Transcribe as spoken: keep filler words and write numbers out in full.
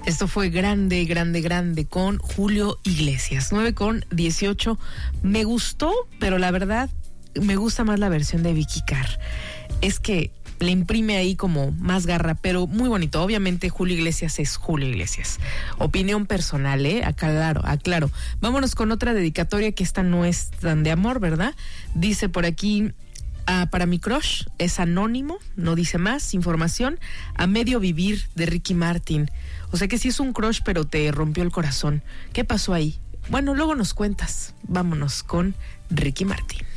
Esto fue grande, grande, grande con Julio Iglesias. nueve con dieciocho. Me gustó, pero la verdad me gusta más la versión de Vicky Carr. Es que le imprime ahí como más garra, pero muy bonito. Obviamente Julio Iglesias es Julio Iglesias. Opinión personal, ¿eh? Aclaro, aclaro. Vámonos con otra dedicatoria, que esta no es tan de amor, ¿verdad? Dice por aquí, ah, para mi crush, es anónimo, no dice más información, A Medio Vivir, de Ricky Martin. O sea que sí es un crush, pero te rompió el corazón. ¿Qué pasó ahí? Bueno, luego nos cuentas. Vámonos con Ricky Martin.